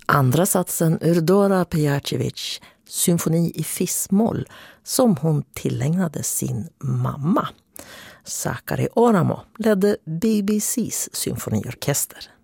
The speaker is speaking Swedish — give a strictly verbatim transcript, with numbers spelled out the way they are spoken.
andra satsen ur Dora Pejacevic symfoni i fis-moll som hon tillägnade sin mamma. Sakari Oramo ledde B B C:s symfoniorkester.